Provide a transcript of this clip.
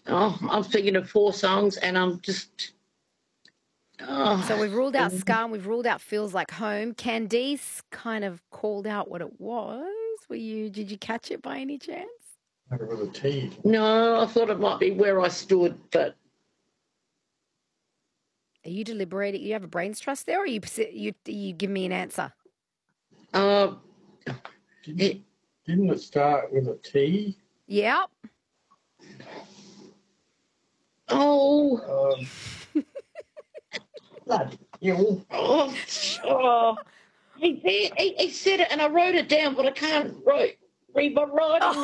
Oh, I'm thinking of 4 songs, and I'm just. Oh, So we've ruled out Scar and we've ruled out Feels Like Home. Candice kind of called out what it was. Did you catch it by any chance? With a T. no, I thought it might be Where I Stood, but Are you deliberating? You have a brains trust there, or you give me an answer? uh, Didn't it start with a T? Yep. oh, Bloody hell. oh. He said it, and I wrote it down, but I can't read my writing